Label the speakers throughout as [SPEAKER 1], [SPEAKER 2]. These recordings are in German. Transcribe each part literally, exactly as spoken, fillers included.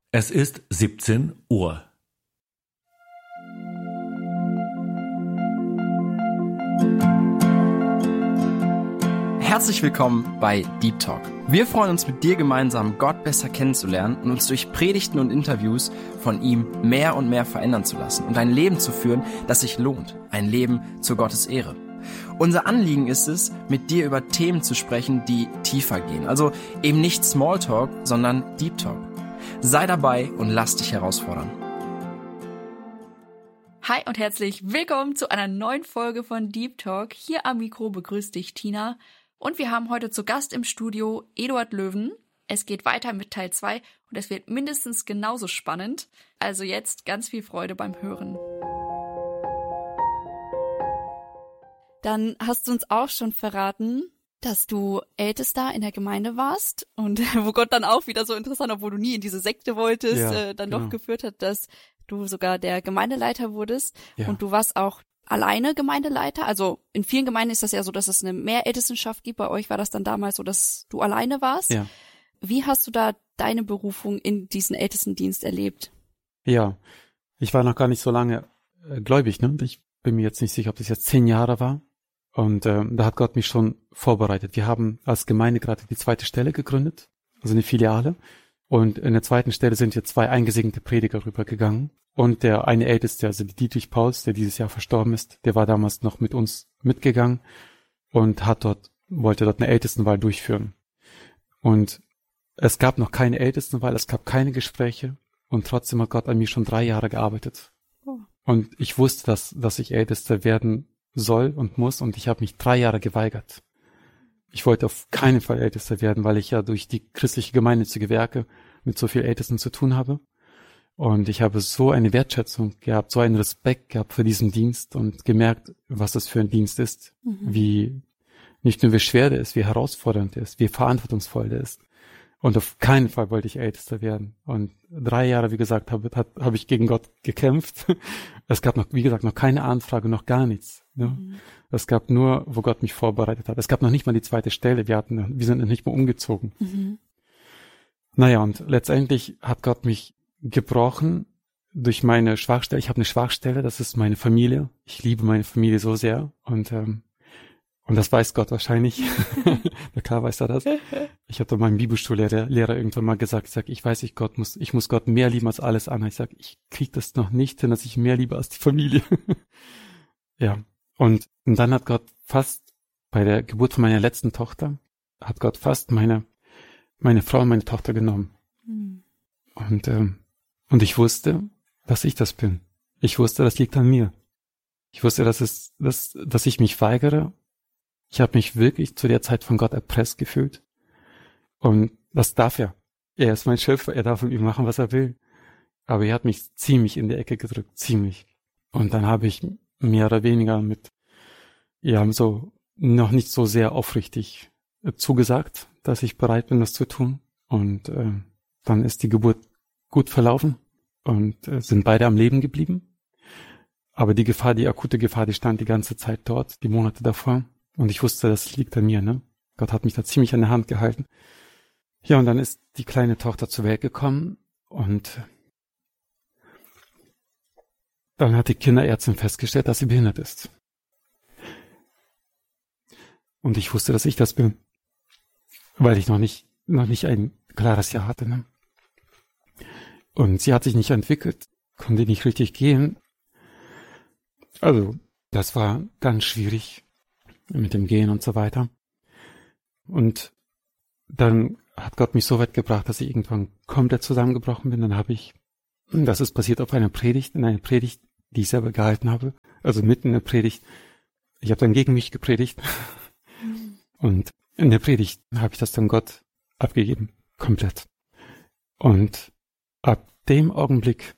[SPEAKER 1] Es ist siebzehn Uhr.
[SPEAKER 2] Herzlich willkommen bei Deep Talk. Wir freuen uns, mit dir gemeinsam Gott besser kennenzulernen und uns durch Predigten und Interviews von ihm mehr und mehr verändern zu lassen und ein Leben zu führen, das sich lohnt. Ein Leben zu Gottes Ehre. Unser Anliegen ist es, mit dir über Themen zu sprechen, die tiefer gehen. Also eben nicht Smalltalk, sondern Deep Talk. Sei dabei und lass dich herausfordern.
[SPEAKER 3] Hi und herzlich willkommen zu einer neuen Folge von Deep Talk. Hier am Mikro begrüßt dich Tina. Und wir haben heute zu Gast im Studio Eduard Löwen. Es geht weiter mit Teil zwei und es wird mindestens genauso spannend. Also jetzt ganz viel Freude beim Hören. Dann hast du uns auch schon verraten, dass du Ältester in der Gemeinde warst und wo Gott dann auch wieder so interessant, obwohl du nie in diese Sekte wolltest,
[SPEAKER 4] ja,
[SPEAKER 3] äh, dann
[SPEAKER 4] genau.
[SPEAKER 3] doch geführt hat, dass du sogar der Gemeindeleiter wurdest.
[SPEAKER 4] Ja.
[SPEAKER 3] Und du warst auch alleine Gemeindeleiter. Also in vielen Gemeinden ist das ja so, dass es eine Mehrältestenschaft gibt. Bei euch war das dann damals so, dass du alleine warst.
[SPEAKER 4] Ja.
[SPEAKER 3] Wie hast du da deine Berufung in diesen Ältestendienst erlebt?
[SPEAKER 4] Ja, ich war noch gar nicht so lange äh, gläubig, ne? Ich bin mir jetzt nicht sicher, ob das jetzt zehn Jahre war. Und äh, da hat Gott mich schon vorbereitet. Wir haben als Gemeinde gerade die zweite Stelle gegründet, also eine Filiale. Und in der zweiten Stelle sind jetzt zwei eingesegnete Prediger rübergegangen. Und der eine Älteste, also Dietrich Pauls, der dieses Jahr verstorben ist, der war damals noch mit uns mitgegangen und hat dort, wollte dort eine Ältestenwahl durchführen. Und es gab noch keine Ältestenwahl, es gab keine Gespräche und trotzdem hat Gott an mir schon drei Jahre gearbeitet.
[SPEAKER 3] Oh.
[SPEAKER 4] Und ich wusste, dass, dass ich Ältester werden soll und muss und ich habe mich drei Jahre geweigert. Ich wollte auf keinen Fall Ältester werden, weil ich ja durch die christliche gemeinnützige Werke mit so viel Ältesten zu tun habe. Und ich habe so eine Wertschätzung gehabt, so einen Respekt gehabt für diesen Dienst und gemerkt, was das für ein Dienst ist,
[SPEAKER 3] Mhm.
[SPEAKER 4] wie nicht nur wie schwer der ist, wie herausfordernd der ist, wie verantwortungsvoll der ist. Und auf keinen Fall wollte ich Ältester werden. Und drei Jahre, wie gesagt, habe, habe ich gegen Gott gekämpft. Es gab noch, wie gesagt, noch keine Anfrage, noch gar nichts. Ne?
[SPEAKER 3] Mhm.
[SPEAKER 4] Es gab nur, wo Gott mich vorbereitet hat. Es gab noch nicht mal die zweite Stelle. Wir hatten, wir sind noch nicht mal umgezogen.
[SPEAKER 3] Mhm.
[SPEAKER 4] Naja, und letztendlich hat Gott mich gebrochen durch meine Schwachstelle. Ich habe eine Schwachstelle, das ist meine Familie. Ich liebe meine Familie so sehr. Und ähm, Und das weiß Gott wahrscheinlich. Na klar weiß er das. Ich habe meinem Bibelschullehrer Lehrer irgendwann mal gesagt, ich sag, ich weiß nicht, Gott muss, ich muss Gott mehr lieben als alles andere. Ich sag, ich krieg das noch nicht hin, dass ich mehr liebe als die Familie. Ja. Und, und dann hat Gott fast bei der Geburt von meiner letzten Tochter, hat Gott fast meine, meine Frau und meine Tochter genommen.
[SPEAKER 3] Mhm.
[SPEAKER 4] Und, ähm, und ich wusste, dass ich das bin. Ich wusste, das liegt an mir. Ich wusste, dass es, dass, dass ich mich weigere. Ich habe mich wirklich zu der Zeit von Gott erpresst gefühlt. Und das darf er. Er ist mein Schöpfer, er darf mit mir machen, was er will. Aber er hat mich ziemlich in die Ecke gedrückt, ziemlich. Und dann habe ich mehr oder weniger mit, ja, so noch nicht so sehr aufrichtig äh, zugesagt, dass ich bereit bin, das zu tun. Und äh, dann ist die Geburt gut verlaufen und äh, sind beide am Leben geblieben. Aber die Gefahr, die akute Gefahr, die stand die ganze Zeit dort, die Monate davor. Und ich wusste, das liegt an mir, ne? Gott hat mich da ziemlich an der Hand gehalten. Ja, und dann ist die kleine Tochter zur Welt gekommen und dann hat die Kinderärztin festgestellt, dass sie behindert ist. Und ich wusste, dass ich das bin, weil ich noch nicht, noch nicht ein klares Ja hatte, ne? Und sie hat sich nicht entwickelt, konnte nicht richtig gehen. Also, das war ganz schwierig mit dem Gehen und so weiter. Und dann hat Gott mich so weit gebracht, dass ich irgendwann komplett zusammengebrochen bin. Dann habe ich, das ist passiert auf einer Predigt, in einer Predigt, die ich selber gehalten habe, also mitten in der Predigt. Ich habe dann gegen mich gepredigt. Und in der Predigt habe ich das dann Gott abgegeben, komplett. Und ab dem Augenblick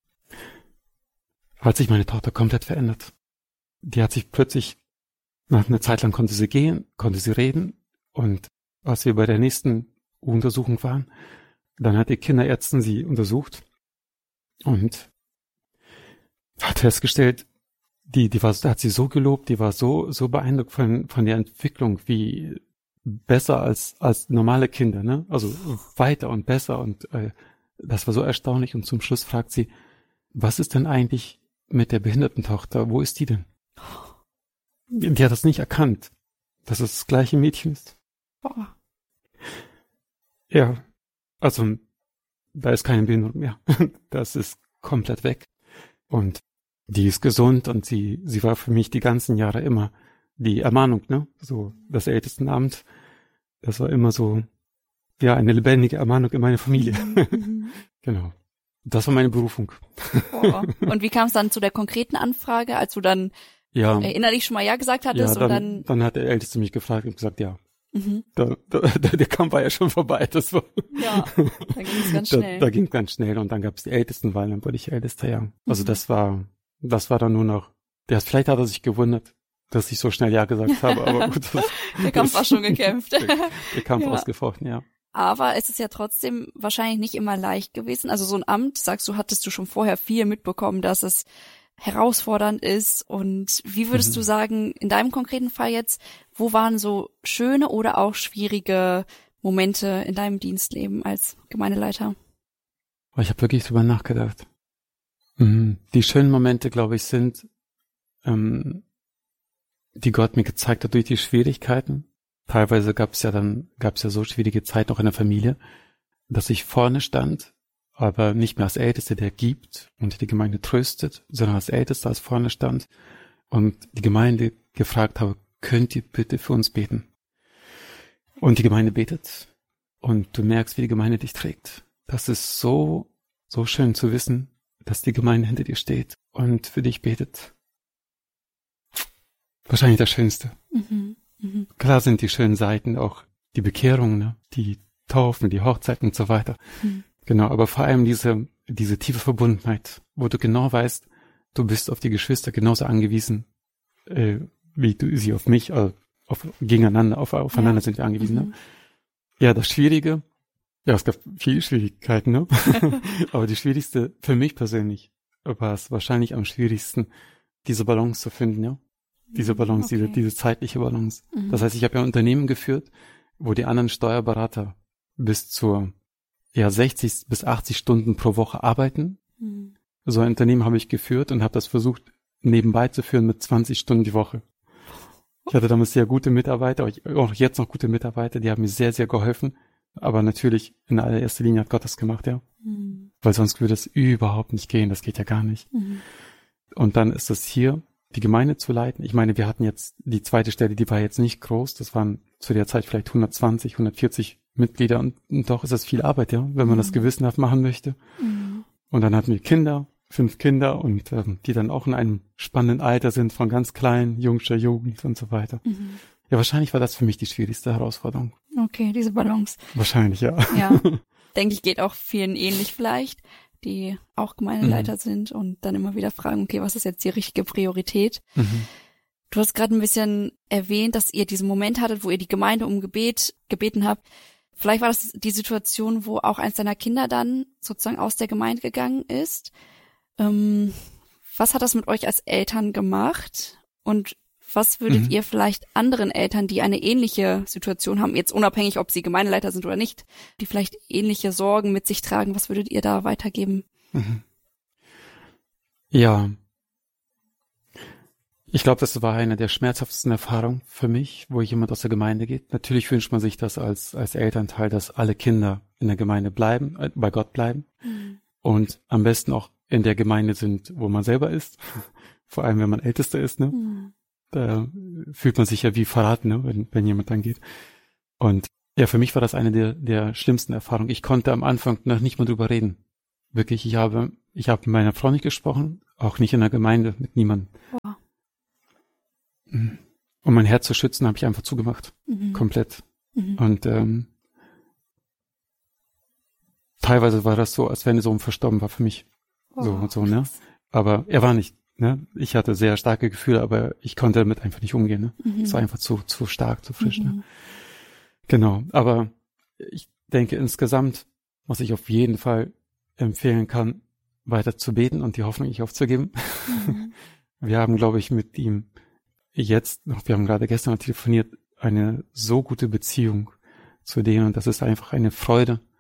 [SPEAKER 4] hat sich meine Tochter komplett verändert. Die hat sich plötzlich, nach einer Zeit lang konnte sie gehen, konnte sie reden. Und als wir bei der nächsten Untersuchung waren, dann hat die Kinderärztin sie untersucht und hat festgestellt, die, die war, hat sie so gelobt, die war so, so beeindruckt von, von der Entwicklung, wie besser als, als normale Kinder, ne? Also weiter und besser und äh, das war so erstaunlich. Und zum Schluss fragt sie, was ist denn eigentlich mit der behinderten Tochter? Wo ist die denn? Die hat das nicht erkannt, dass es das gleiche Mädchen ist.
[SPEAKER 3] Oh.
[SPEAKER 4] Ja, also da ist keine Behinderung mehr. Das ist komplett weg. Und die ist gesund und sie sie war für mich die ganzen Jahre immer die Ermahnung, ne? So das Ältestenamt, das war immer so, ja, eine lebendige Ermahnung in meiner Familie.
[SPEAKER 3] Mhm.
[SPEAKER 4] Genau. Das war meine Berufung.
[SPEAKER 3] Oh. Und wie kam es dann zu der konkreten Anfrage, als du dann
[SPEAKER 4] Ja,
[SPEAKER 3] innerlich schon mal Ja gesagt hattest
[SPEAKER 4] ja, dann,
[SPEAKER 3] und dann...
[SPEAKER 4] dann hat der Älteste mich gefragt und gesagt, ja.
[SPEAKER 3] Mhm.
[SPEAKER 4] Da, da, der Kampf war ja schon vorbei. Das war,
[SPEAKER 3] Ja, da ging es ganz
[SPEAKER 4] da,
[SPEAKER 3] schnell.
[SPEAKER 4] da ging es ganz schnell und dann gab es die Ältestenwahl, dann wurde ich Ältester, ja. Also
[SPEAKER 3] Mhm.
[SPEAKER 4] das war, das war dann nur noch, der, vielleicht hat er sich gewundert, dass ich so schnell Ja gesagt habe, aber gut. Das,
[SPEAKER 3] Der Kampf war schon gekämpft.
[SPEAKER 4] der, der Kampf
[SPEAKER 3] Ja.
[SPEAKER 4] ausgefochten, ja.
[SPEAKER 3] Aber es ist ja trotzdem wahrscheinlich nicht immer leicht gewesen. Also so ein Amt, sagst du, hattest du schon vorher viel mitbekommen, dass es herausfordernd ist. Und wie würdest
[SPEAKER 4] Mhm.
[SPEAKER 3] du sagen, in deinem konkreten Fall jetzt, wo waren so schöne oder auch schwierige Momente in deinem Dienstleben als Gemeindeleiter?
[SPEAKER 4] Aber ich habe wirklich drüber nachgedacht. Mhm. Die schönen Momente, glaube ich, sind, ähm, die Gott mir gezeigt hat durch die Schwierigkeiten. Teilweise gab es ja dann, gab es ja so schwierige Zeiten auch in der Familie, dass ich vorne stand, aber nicht mehr als Ältester, der gibt und die Gemeinde tröstet, sondern als Ältester, als vorne stand und die Gemeinde gefragt habe, könnt ihr bitte für uns beten? Und die Gemeinde betet und du merkst, wie die Gemeinde dich trägt. Das ist so, so schön zu wissen, dass die Gemeinde hinter dir steht und für dich betet. Wahrscheinlich das Schönste.
[SPEAKER 3] Mhm. Mhm.
[SPEAKER 4] Klar sind die schönen Seiten auch die Bekehrungen, ne? Die Taufen, die Hochzeiten und so weiter.
[SPEAKER 3] Mhm.
[SPEAKER 4] Genau, aber vor allem diese, diese tiefe Verbundenheit, wo du genau weißt, du bist auf die Geschwister genauso angewiesen, äh, wie du sie auf mich, äh, auf, gegeneinander, auf, aufeinander
[SPEAKER 3] Ja.
[SPEAKER 4] sind wir angewiesen.
[SPEAKER 3] Mhm.
[SPEAKER 4] Ne? Ja, das Schwierige, ja, es gab viele Schwierigkeiten, ne? Aber die schwierigste für mich persönlich war es wahrscheinlich am schwierigsten, diese Balance zu finden, ja. Diese Balance,
[SPEAKER 3] Okay.
[SPEAKER 4] diese, diese zeitliche Balance.
[SPEAKER 3] Mhm.
[SPEAKER 4] Das heißt, ich habe ja Unternehmen geführt, wo die anderen Steuerberater bis zur ja sechzig bis achtzig Stunden pro Woche arbeiten.
[SPEAKER 3] Mhm.
[SPEAKER 4] So ein Unternehmen habe ich geführt und habe das versucht nebenbei zu führen mit zwanzig Stunden die Woche. Ich hatte damals sehr gute Mitarbeiter, auch jetzt noch gute Mitarbeiter, die haben mir sehr, sehr geholfen. Aber natürlich in allererster Linie hat Gott das gemacht, ja.
[SPEAKER 3] Mhm.
[SPEAKER 4] Weil sonst würde es überhaupt nicht gehen, das geht ja gar nicht.
[SPEAKER 3] Mhm.
[SPEAKER 4] Und dann ist es hier, die Gemeinde zu leiten. Ich meine, wir hatten jetzt die zweite Stelle, die war jetzt nicht groß. Das waren zu der Zeit vielleicht hundertzwanzig, hundertvierzig Mitglieder und, und doch ist das viel Arbeit, ja, wenn man
[SPEAKER 3] Mhm.
[SPEAKER 4] das gewissenhaft machen möchte.
[SPEAKER 3] Mhm.
[SPEAKER 4] Und dann hatten wir Kinder, fünf Kinder und ähm, die dann auch in einem spannenden Alter sind, von ganz klein, jungscher Jugend und so weiter.
[SPEAKER 3] Mhm.
[SPEAKER 4] Ja, wahrscheinlich war das für mich die schwierigste Herausforderung.
[SPEAKER 3] Okay, diese Balance.
[SPEAKER 4] Wahrscheinlich, ja.
[SPEAKER 3] Ja, denke ich, geht auch vielen ähnlich vielleicht, die auch Gemeindeleiter
[SPEAKER 4] Mhm.
[SPEAKER 3] sind und dann immer wieder fragen, okay, was ist jetzt die richtige Priorität?
[SPEAKER 4] Mhm.
[SPEAKER 3] Du hast gerade ein bisschen erwähnt, dass ihr diesen Moment hattet, wo ihr die Gemeinde um Gebet gebeten habt. Vielleicht war das die Situation, wo auch eins deiner Kinder dann sozusagen aus der Gemeinde gegangen ist. Ähm, was hat das mit euch als Eltern gemacht? Und was würdet
[SPEAKER 4] Mhm.
[SPEAKER 3] ihr vielleicht anderen Eltern, die eine ähnliche Situation haben, jetzt unabhängig, ob sie Gemeindeleiter sind oder nicht, die vielleicht ähnliche Sorgen mit sich tragen, was würdet ihr da weitergeben?
[SPEAKER 4] Mhm. Ja. Ich glaube, das war eine der schmerzhaftesten Erfahrungen für mich, wo jemand aus der Gemeinde geht. Natürlich wünscht man sich das als, als Elternteil, dass alle Kinder in der Gemeinde bleiben, äh, bei Gott bleiben
[SPEAKER 3] Mhm.
[SPEAKER 4] und am besten auch in der Gemeinde sind, wo man selber ist. Vor allem, wenn man Ältester ist, ne?
[SPEAKER 3] Mhm.
[SPEAKER 4] Da fühlt man sich ja wie verraten, ne? wenn, wenn jemand dann geht. Und ja, für mich war das eine der, der schlimmsten Erfahrungen. Ich konnte am Anfang noch nicht mal drüber reden. Wirklich, ich habe, ich habe mit meiner Frau nicht gesprochen, auch nicht in der Gemeinde, mit niemandem.
[SPEAKER 3] Boah.
[SPEAKER 4] Um mein Herz zu schützen, habe ich einfach zugemacht.
[SPEAKER 3] Mhm.
[SPEAKER 4] Komplett.
[SPEAKER 3] Mhm.
[SPEAKER 4] Und ähm, teilweise war das so, als wenn er so verstorben war für mich. So
[SPEAKER 3] Boah.
[SPEAKER 4] und so, ne? Aber er war nicht, ne? Ich hatte sehr starke Gefühle, aber ich konnte damit einfach nicht umgehen, ne?
[SPEAKER 3] Mhm.
[SPEAKER 4] Es war einfach zu, zu stark, zu frisch, ne?
[SPEAKER 3] Mhm.
[SPEAKER 4] Genau. Aber ich denke insgesamt, was ich auf jeden Fall empfehlen kann, weiter zu beten und die Hoffnung nicht aufzugeben.
[SPEAKER 3] Mhm.
[SPEAKER 4] Wir haben, glaube ich, mit ihm jetzt, wir haben gerade gestern noch telefoniert, eine so gute Beziehung zu denen und das ist einfach eine Freude,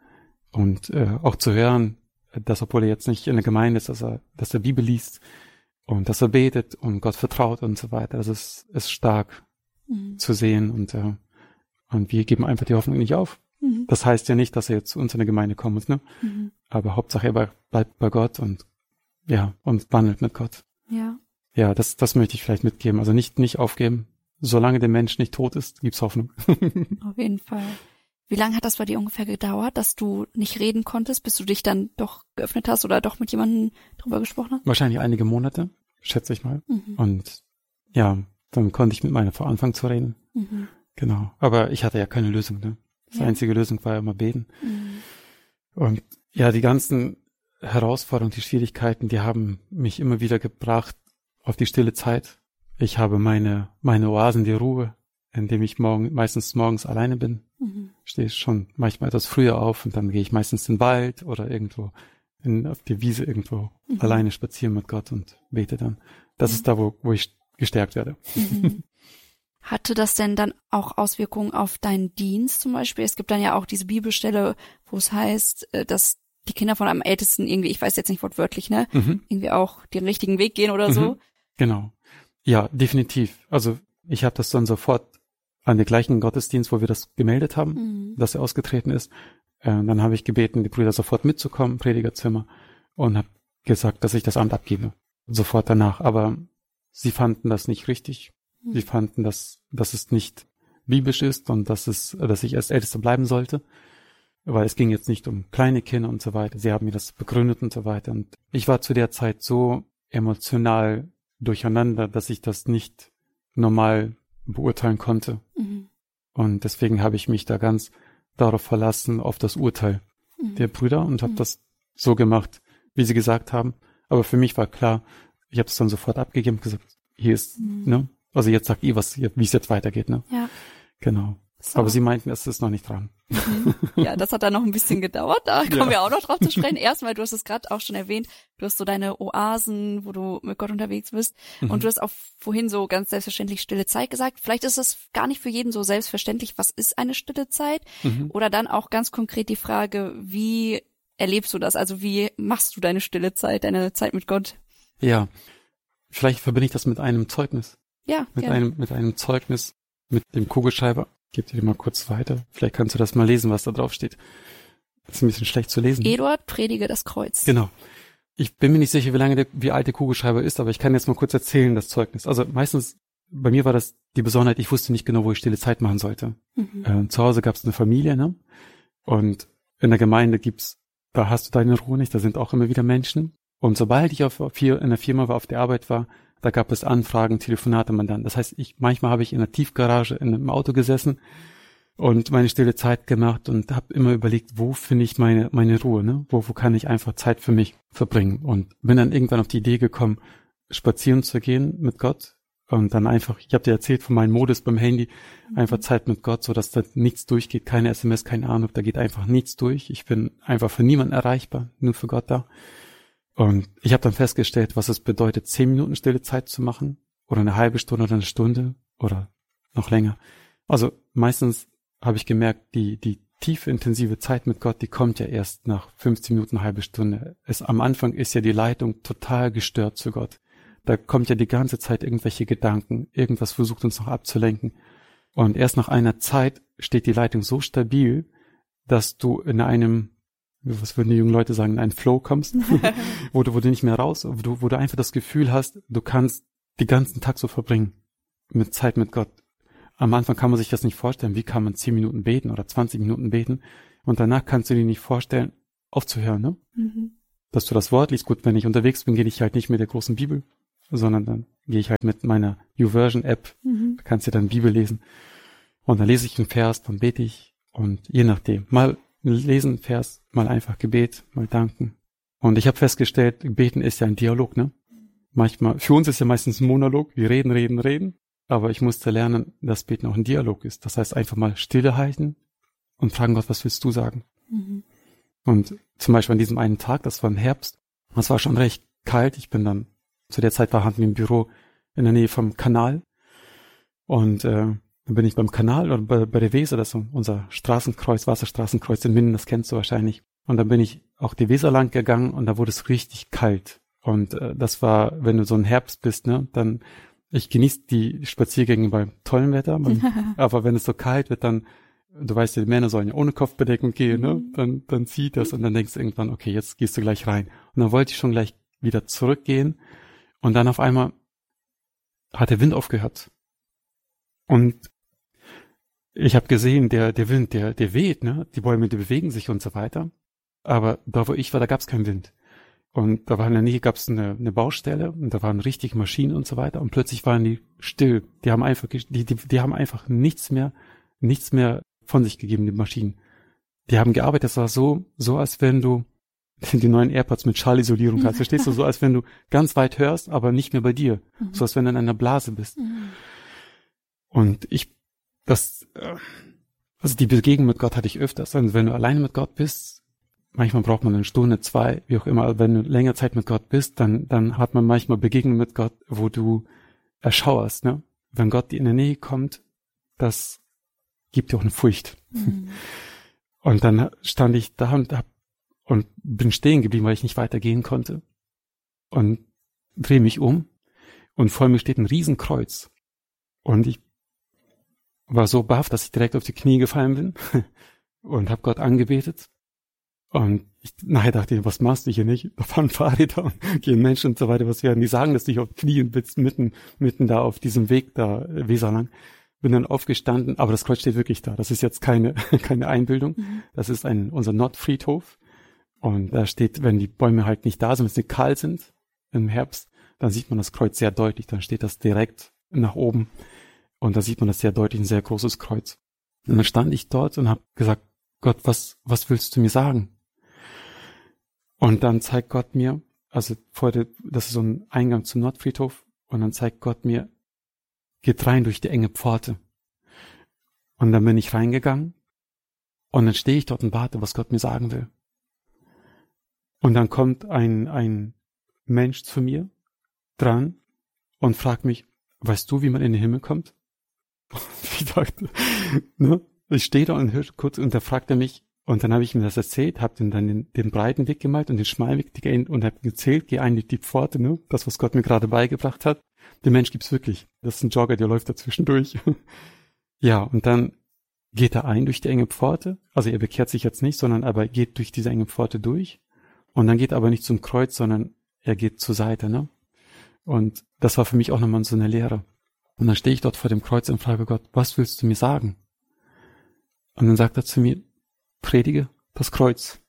[SPEAKER 4] Und äh, auch zu hören, dass obwohl er jetzt nicht in der Gemeinde ist, dass er, dass er Bibel liest und dass er betet und Gott vertraut und so weiter. Das ist, ist stark mhm. zu sehen und, äh, und wir geben einfach die Hoffnung nicht auf. Mhm. Das heißt ja nicht, dass er jetzt zu uns in der Gemeinde kommt, ne? Mhm. Aber Hauptsache er bleibt bei Gott und ja, und wandelt mit Gott.
[SPEAKER 3] Ja.
[SPEAKER 4] Ja, das, das möchte ich vielleicht mitgeben. Also nicht, nicht aufgeben. Solange der Mensch nicht tot ist, gibt's Hoffnung.
[SPEAKER 3] Auf jeden Fall. Wie lange hat das bei dir ungefähr gedauert, dass du nicht reden konntest, bis du dich dann doch geöffnet hast oder doch mit jemandem drüber gesprochen hast?
[SPEAKER 4] Wahrscheinlich einige Monate, schätze ich mal. Mhm. Und ja, dann konnte ich mit meiner Frau anfangen zu reden. Mhm. Genau. Aber ich hatte ja keine Lösung, ne? Die ja. einzige Lösung war ja immer beten. Mhm. Und ja, die ganzen Herausforderungen, die Schwierigkeiten, die haben mich immer wieder gebracht auf die stille Zeit. Ich habe meine, meine Oasen, die Ruhe, indem ich morgen, meistens morgens alleine bin. Mhm. Stehe schon manchmal etwas früher auf und dann gehe ich meistens in den Wald oder irgendwo in, auf die Wiese irgendwo mhm. alleine spazieren mit Gott und bete dann. Das mhm. ist da, wo, wo ich gestärkt werde.
[SPEAKER 3] Mhm. Hatte das denn dann auch Auswirkungen auf deinen Dienst zum Beispiel? Es gibt dann ja auch diese Bibelstelle, wo es heißt, dass die Kinder von einem Ältesten irgendwie, ich weiß jetzt nicht wortwörtlich, ne, mhm. irgendwie auch den richtigen Weg gehen oder so.
[SPEAKER 4] Mhm. Genau. Ja, definitiv. Also ich habe das dann sofort an den gleichen Gottesdienst, wo wir das gemeldet haben, mhm. dass er ausgetreten ist. Äh, dann habe ich gebeten, die Brüder sofort mitzukommen, Predigerzimmer, und habe gesagt, dass ich das Amt abgebe. Sofort danach. Aber sie fanden das nicht richtig. Mhm. Sie fanden, dass, dass es nicht biblisch ist und dass es, dass ich als Ältester bleiben sollte. Weil es ging jetzt nicht um kleine Kinder und so weiter. Sie haben mir das begründet und so weiter. Und ich war zu der Zeit so emotional durcheinander, dass ich das nicht normal beurteilen konnte. Mhm. Und deswegen habe ich mich da ganz darauf verlassen, auf das Urteil mhm. der Brüder und habe mhm. das so gemacht, wie sie gesagt haben. Aber für mich war klar, ich habe es dann sofort abgegeben und gesagt, hier ist, mhm. ne? Also jetzt sagt ihr, was, wie es jetzt weitergeht, ne?
[SPEAKER 3] Ja.
[SPEAKER 4] Genau. So. Aber sie meinten, es ist noch nicht dran.
[SPEAKER 3] Mhm. Ja, das hat dann noch ein bisschen gedauert. Da kommen ja. wir auch noch drauf zu sprechen. Erstmal, du hast es gerade auch schon erwähnt, du hast so deine Oasen, wo du mit Gott unterwegs bist. Mhm. Und du hast auch vorhin so ganz selbstverständlich stille Zeit gesagt. Vielleicht ist das gar nicht für jeden so selbstverständlich. Was ist eine stille Zeit? Mhm. Oder dann auch ganz konkret die Frage, wie erlebst du das? Also wie machst du deine stille Zeit, deine Zeit mit Gott?
[SPEAKER 4] Ja, vielleicht verbinde ich das mit einem Zeugnis.
[SPEAKER 3] Ja,
[SPEAKER 4] mit
[SPEAKER 3] gerne.
[SPEAKER 4] einem mit einem Zeugnis, mit dem Kugelschreiber. Ich gebe dir mal kurz weiter. Vielleicht kannst du das mal lesen, was da drauf steht. Das ist ein bisschen schlecht zu lesen.
[SPEAKER 3] Eduard, predige das Kreuz.
[SPEAKER 4] Genau. Ich bin mir nicht sicher, wie lange der, wie alt der Kugelschreiber ist, aber ich kann jetzt mal kurz erzählen, das Zeugnis. Also meistens, bei mir war das die Besonderheit, ich wusste nicht genau, wo ich stille Zeit machen sollte. Mhm. Äh, zu Hause gab es eine Familie, ne? Und in der Gemeinde gibt's, da hast du deine Ruhe nicht, da sind auch immer wieder Menschen. Und sobald ich auf, auf hier in der Firma war, auf der Arbeit war, da gab es Anfragen, Telefonate, Mandanten. Das heißt, ich manchmal habe ich in der Tiefgarage in einem Auto gesessen und meine stille Zeit gemacht und habe immer überlegt, wo finde ich meine meine Ruhe, ne? Wo wo kann ich einfach Zeit für mich verbringen? Und bin dann irgendwann auf die Idee gekommen, spazieren zu gehen mit Gott und dann einfach, ich habe dir erzählt von meinem Modus beim Handy, einfach Zeit mit Gott, so dass da nichts durchgeht, keine S M S, keine Ahnung, da geht einfach nichts durch. Ich bin einfach für niemanden erreichbar, nur für Gott da. Und ich habe dann festgestellt, was es bedeutet, zehn Minuten stille Zeit zu machen oder eine halbe Stunde oder eine Stunde oder noch länger. Also meistens habe ich gemerkt, die die tiefe, intensive Zeit mit Gott, die kommt ja erst nach fünfzehn Minuten, eine halbe Stunde. Es, am Anfang ist ja die Leitung total gestört zu Gott. Da kommt ja die ganze Zeit irgendwelche Gedanken, irgendwas versucht uns noch abzulenken. Und erst nach einer Zeit steht die Leitung so stabil, dass du in einem, was würden die jungen Leute sagen, in einen Flow kommst, wo du, wo du nicht mehr raus, wo du, wo du einfach das Gefühl hast, du kannst den ganzen Tag so verbringen, mit Zeit mit Gott. Am Anfang kann man sich das nicht vorstellen, wie kann man zehn Minuten beten oder zwanzig Minuten beten und danach kannst du dir nicht vorstellen, aufzuhören, ne? Mhm. Dass du das Wort liest. Gut, wenn ich unterwegs bin, gehe ich halt nicht mit der großen Bibel, sondern dann gehe ich halt mit meiner YouVersion-App, mhm. da kannst du dann Bibel lesen und dann lese ich einen Vers, dann bete ich und je nachdem, mal lesen Vers, mal einfach Gebet, mal danken. Und ich habe festgestellt, Beten ist ja ein Dialog, ne? Manchmal, für uns ist ja meistens ein Monolog, wir reden, reden, reden, aber ich musste lernen, dass Beten auch ein Dialog ist. Das heißt, einfach mal Stille halten und fragen Gott, was willst du sagen? Mhm. Und zum Beispiel an diesem einen Tag, das war im Herbst, das war schon recht kalt, ich bin dann, zu der Zeit war hatten wir im Büro in der Nähe vom Kanal und äh, dann bin ich beim Kanal oder bei, bei der Weser, das ist unser Straßenkreuz, Wasserstraßenkreuz in Minden, das kennst du wahrscheinlich. Und dann bin ich auch die Weser lang gegangen und da wurde es richtig kalt. Und äh, das war, wenn du so ein Herbst bist, ne, dann, ich genieße die Spaziergänge bei tollem Wetter, man, aber wenn es so kalt wird, dann, du weißt ja, die Männer sollen ja ohne Kopfbedeckung gehen, ne, dann, dann zieht das und dann denkst du irgendwann, okay, jetzt gehst du gleich rein. Und dann wollte ich schon gleich wieder zurückgehen und dann auf einmal hat der Wind aufgehört. Und ich habe gesehen, der der Wind, der der weht, ne? Die Bäume, die bewegen sich und so weiter. Aber da, wo ich war, da gab es keinen Wind. Und da war in der Nähe, gab es eine, eine Baustelle und da waren richtig Maschinen und so weiter. Und plötzlich waren die still. Die haben einfach, die, die, die haben einfach nichts mehr, nichts mehr von sich gegeben, die Maschinen. Die haben gearbeitet. Das war so, so als wenn du die neuen AirPods mit Schallisolierung hast. Verstehst du? So als wenn du ganz weit hörst, aber nicht mehr bei dir. Mhm. So als wenn du in einer Blase bist. Mhm. Und ich, das, also die Begegnung mit Gott hatte ich öfters. Also wenn du alleine mit Gott bist, manchmal braucht man eine Stunde, zwei, wie auch immer. Aber wenn du länger Zeit mit Gott bist, dann, dann hat man manchmal Begegnungen mit Gott, wo du erschauerst, ne? Wenn Gott dir in der Nähe kommt, das gibt dir auch eine Furcht. Mhm. Und dann stand ich da und hab, und bin stehen geblieben, weil ich nicht weitergehen konnte. Und drehe mich um und vor mir steht ein Riesenkreuz. Und ich war so baff, dass ich direkt auf die Knie gefallen bin und habe Gott angebetet. Und ich nachher dachte ich, was machst du hier nicht? Da fahren Fahrräder und gehen Menschen und so weiter, was werden die sagen, dass du dich auf Knien bist, mitten, mitten da auf diesem Weg da, Weser lang. Bin dann aufgestanden, aber das Kreuz steht wirklich da. Das ist jetzt keine, keine Einbildung. Mhm. Das ist ein, unser Nordfriedhof. Und da steht, wenn die Bäume halt nicht da sind, wenn sie kahl sind im Herbst, dann sieht man das Kreuz sehr deutlich. Dann steht das direkt nach oben. Und da sieht man das sehr deutlich, ein sehr großes Kreuz. Und dann stand ich dort und habe gesagt, Gott, was, was willst du mir sagen? Und dann zeigt Gott mir, also vor der, das ist so ein Eingang zum Nordfriedhof, und dann zeigt Gott mir, geht rein durch die enge Pforte. Und dann bin ich reingegangen und dann stehe ich dort und warte, was Gott mir sagen will. Und dann kommt ein, ein Mensch zu mir dran und fragt mich, weißt du, wie man in den Himmel kommt? Ich dachte, ne? Ich stehe da und höre kurz und da fragt er mich, und dann habe ich ihm das erzählt, habe ihm dann den, den breiten Weg gemalt und den schmalen Weg und habe gezählt, geh ein durch die Pforte, ne? Das, was Gott mir gerade beigebracht hat. Den Mensch gibt's wirklich. Das ist ein Jogger, der läuft dazwischen durch. Ja, und dann geht er ein durch die enge Pforte. Also er bekehrt sich jetzt nicht, sondern aber geht durch diese enge Pforte durch. Und dann geht er aber nicht zum Kreuz, sondern er geht zur Seite, ne? Und das war für mich auch nochmal so eine Lehre. Und dann stehe ich dort vor dem Kreuz und frage Gott, was willst du mir sagen? Und dann sagt er zu mir, predige das Kreuz.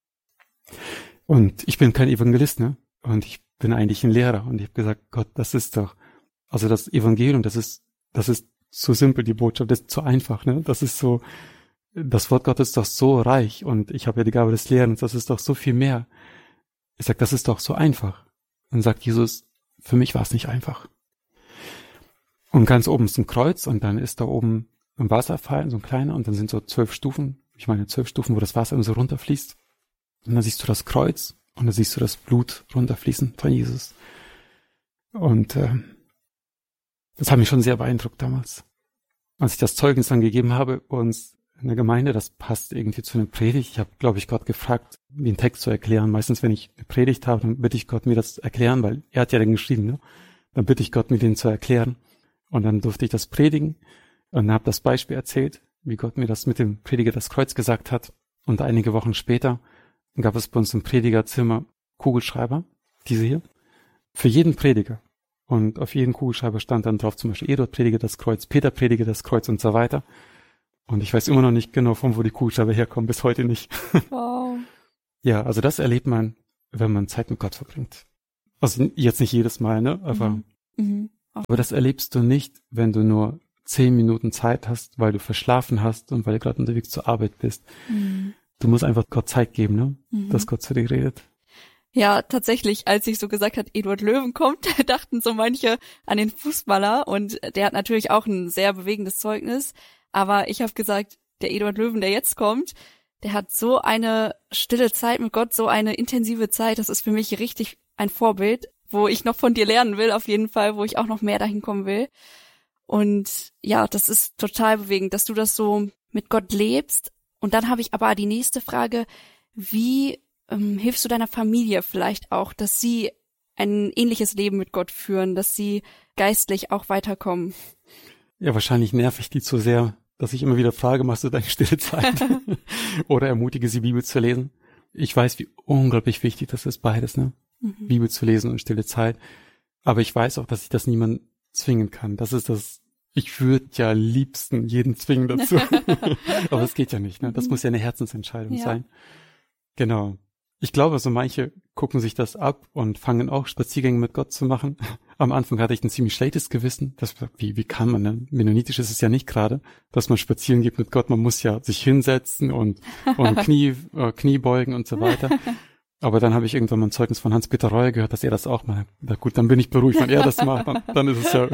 [SPEAKER 4] Und ich bin kein Evangelist, ne? Und ich bin eigentlich ein Lehrer. Und ich habe gesagt, Gott, das ist doch, also das Evangelium, das ist, das ist zu simpel, die Botschaft, das ist zu einfach, ne? Das ist so, das Wort Gottes ist doch so reich und ich habe ja die Gabe des Lehrens, das ist doch so viel mehr. Ich sag, das ist doch so einfach. Und sagt Jesus, für mich war es nicht einfach. Und ganz oben ist ein Kreuz und dann ist da oben ein Wasserfall, so ein kleiner, und dann sind so zwölf Stufen, ich meine zwölf Stufen, wo das Wasser immer so runterfließt. Und dann siehst du das Kreuz und dann siehst du das Blut runterfließen von Jesus. Und äh, das hat mich schon sehr beeindruckt damals. Als ich das Zeugnis dann gegeben habe uns in der Gemeinde, das passt irgendwie zu einer Predigt. Ich habe, glaube ich, Gott gefragt, den Text zu erklären. Meistens, wenn ich eine Predigt habe, dann bitte ich Gott, mir das erklären, weil er hat ja den geschrieben, ne? Dann bitte ich Gott, mir den zu erklären. Und dann durfte ich das predigen und habe das Beispiel erzählt, wie Gott mir das mit dem Prediger das Kreuz gesagt hat. Und einige Wochen später gab es bei uns im Predigerzimmer Kugelschreiber, diese hier, für jeden Prediger. Und auf jedem Kugelschreiber stand dann drauf zum Beispiel Eduard predige das Kreuz, Peter predige das Kreuz und so weiter. Und ich weiß immer noch nicht genau, von wo die Kugelschreiber herkommen, bis heute nicht. Wow. Ja, also das erlebt man, wenn man Zeit mit Gott verbringt. Also jetzt nicht jedes Mal, ne? Aber, mhm. Mhm. aber das erlebst du nicht, wenn du nur zehn Minuten Zeit hast, weil du verschlafen hast und weil du gerade unterwegs zur Arbeit bist. Mhm. Du musst einfach Gott Zeit geben, ne? Mhm. Dass Gott zu dir redet.
[SPEAKER 3] Ja, tatsächlich, als ich so gesagt hat, Eduard Löwen kommt, dachten so manche an den Fußballer, und der hat natürlich auch ein sehr bewegendes Zeugnis, aber ich habe gesagt, der Eduard Löwen, der jetzt kommt, der hat so eine stille Zeit mit Gott, so eine intensive Zeit, das ist für mich richtig ein Vorbild, wo ich noch von dir lernen will, auf jeden Fall, wo ich auch noch mehr dahin kommen will. Und ja, das ist total bewegend, dass du das so mit Gott lebst. Und dann habe ich aber die nächste Frage: Wie ähm, hilfst du deiner Familie vielleicht auch, dass sie ein ähnliches Leben mit Gott führen, dass sie geistlich auch weiterkommen?
[SPEAKER 4] Ja, wahrscheinlich nerv ich die zu sehr, dass ich immer wieder frage, machst du deine stille Zeit? Oder ermutige sie, Bibel zu lesen. Ich weiß, wie unglaublich wichtig das ist, beides, ne? Mhm. Bibel zu lesen und stille Zeit. Aber ich weiß auch, dass ich das niemand zwingen kann. Das ist das, ich würde ja liebsten jeden zwingen dazu. Aber es geht ja nicht, ne? Das mhm. muss ja eine Herzensentscheidung ja. sein. Genau. Ich glaube, so manche gucken sich das ab und fangen auch Spaziergänge mit Gott zu machen. Am Anfang hatte ich ein ziemlich schlechtes Gewissen. Das, wie, wie kann man, ne? Mennonitisch ist es ja nicht gerade, dass man spazieren geht mit Gott. Man muss ja sich hinsetzen und, und Knie, äh, Knie beugen und so weiter. Aber dann habe ich irgendwann mal ein Zeugnis von Hans-Peter Reuer gehört, dass er das auch macht. Na gut, dann bin ich beruhigt. Wenn er das macht, dann, dann ist es ja.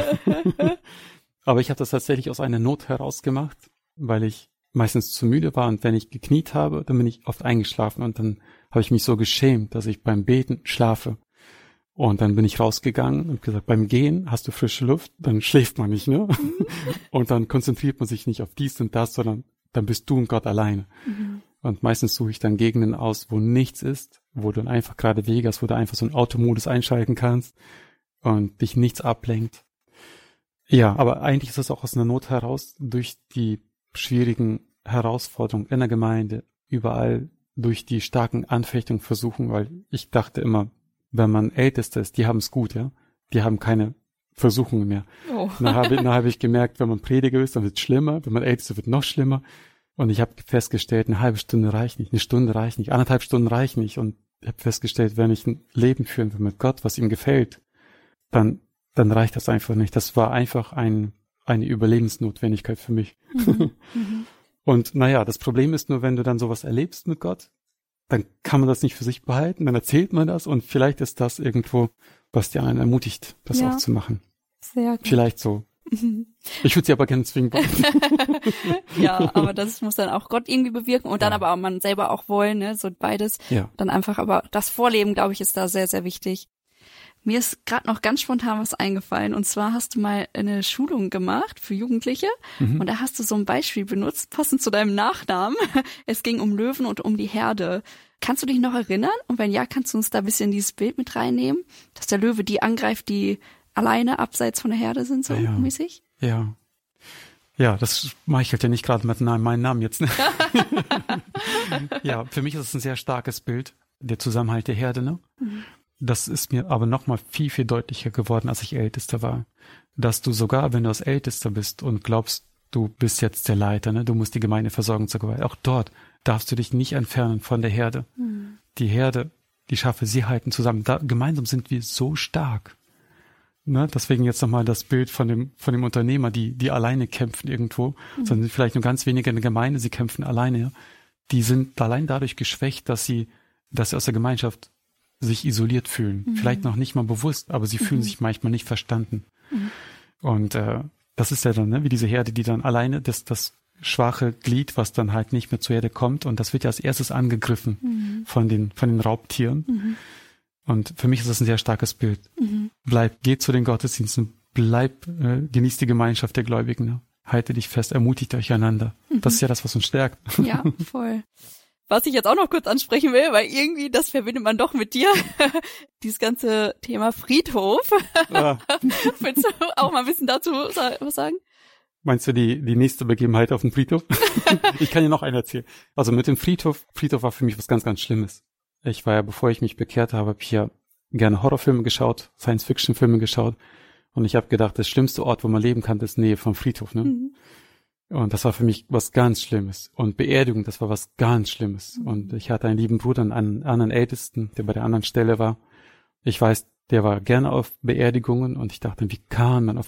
[SPEAKER 4] Aber ich habe das tatsächlich aus einer Not heraus gemacht, weil ich meistens zu müde war und wenn ich gekniet habe, dann bin ich oft eingeschlafen und dann habe ich mich so geschämt, dass ich beim Beten schlafe. Und dann bin ich rausgegangen und gesagt, beim Gehen hast du frische Luft, dann schläft man nicht, ne? Mhm. Und dann konzentriert man sich nicht auf dies und das, sondern dann bist du und Gott alleine. Mhm. Und meistens suche ich dann Gegenden aus, wo nichts ist, wo du dann einfach gerade Wege hast, wo du einfach so einen Automodus einschalten kannst und dich nichts ablenkt. Ja, aber eigentlich ist das auch aus einer Not heraus, durch die schwierigen Herausforderungen in der Gemeinde, überall durch die starken Anfechtungen versuchen, weil ich dachte immer, wenn man Ältester ist, die haben es gut, ja, die haben keine Versuchungen mehr. Oh. Dann habe dann hab ich gemerkt, wenn man Prediger ist, dann wird es schlimmer, wenn man Ältester wird, noch schlimmer. Und ich habe festgestellt, eine halbe Stunde reicht nicht, eine Stunde reicht nicht, anderthalb Stunden reicht nicht. Und ich habe festgestellt, wenn ich ein Leben führen will mit Gott, was ihm gefällt, dann dann reicht das einfach nicht. Das war einfach ein eine Überlebensnotwendigkeit für mich. Mhm. Mhm. Und naja, das Problem ist nur, wenn du dann sowas erlebst mit Gott, dann kann man das nicht für sich behalten, dann erzählt man das und vielleicht ist das irgendwo, was dir einen ermutigt, das ja. auch zu machen.
[SPEAKER 3] Sehr gut.
[SPEAKER 4] Vielleicht so. Mhm. Ich würde sie aber gerne zwingen.
[SPEAKER 3] Ja, aber das muss dann auch Gott irgendwie bewirken und dann ja. aber auch man selber auch wollen, ne, so beides. Ja. Dann einfach, aber das Vorleben, glaube ich, ist da sehr, sehr wichtig. Mir ist gerade noch ganz spontan was eingefallen und zwar hast du mal eine Schulung gemacht für Jugendliche mhm. und da hast du so ein Beispiel benutzt, passend zu deinem Nachnamen. Es ging um Löwen und um die Herde. Kannst du dich noch erinnern? Und wenn ja, kannst du uns da ein bisschen dieses Bild mit reinnehmen, dass der Löwe die angreift, die alleine abseits von der Herde sind, so ja. mäßig?
[SPEAKER 4] Ja. Ja, das meichelt ja nicht gerade mit meinem Namen jetzt. Ne? Ja, für mich ist es ein sehr starkes Bild, der Zusammenhalt der Herde, ne? Mhm. Das ist mir aber noch mal viel, viel deutlicher geworden, als ich Ältester war. Dass du sogar, wenn du als Ältester bist und glaubst, du bist jetzt der Leiter, ne, du musst die Gemeinde versorgen, so weiter. Auch dort darfst du dich nicht entfernen von der Herde. Mhm. Die Herde, die Schafe, sie halten zusammen. Da, gemeinsam sind wir so stark. Ne, deswegen jetzt nochmal das Bild von dem, von dem Unternehmer, die, die alleine kämpfen irgendwo, mhm. sondern vielleicht nur ganz wenige in der Gemeinde, sie kämpfen alleine. Ja. Die sind allein dadurch geschwächt, dass sie, dass sie aus der Gemeinschaft sich isoliert fühlen. Mhm. Vielleicht noch nicht mal bewusst, aber sie mhm. fühlen sich manchmal nicht verstanden. Mhm. Und äh, das ist ja dann, ne, wie diese Herde, die dann alleine, das, das schwache Glied, was dann halt nicht mehr zur Herde kommt und das wird ja als erstes angegriffen mhm. von den, von den Raubtieren. Mhm. Und für mich ist das ein sehr starkes Bild. Mhm. Bleib, geh zu den Gottesdiensten, bleib, äh, genieß die Gemeinschaft der Gläubigen. Ne? Halte dich fest, ermutigt euch einander. Mhm. Das ist ja das, was uns stärkt.
[SPEAKER 3] Ja, voll. Was ich jetzt auch noch kurz ansprechen will, weil irgendwie, das verbindet man doch mit dir, dieses ganze Thema Friedhof. Ja. Willst du auch mal ein bisschen dazu was sagen?
[SPEAKER 4] Meinst du die die nächste Begebenheit auf dem Friedhof? Ich kann dir noch einen erzählen. Also mit dem Friedhof, Friedhof war für mich was ganz, ganz Schlimmes. Ich war ja, bevor ich mich bekehrt habe, habe ich ja gerne Horrorfilme geschaut, Science-Fiction-Filme geschaut und ich habe gedacht, das schlimmste Ort, wo man leben kann, ist Nähe vom Friedhof, ne? Mhm. Und das war für mich was ganz Schlimmes. Und Beerdigung, das war was ganz Schlimmes. Mhm. Und ich hatte einen lieben Bruder, einen anderen Ältesten, der bei der anderen Stelle war. Ich weiß, der war gerne auf Beerdigungen und ich dachte, wie kann man auf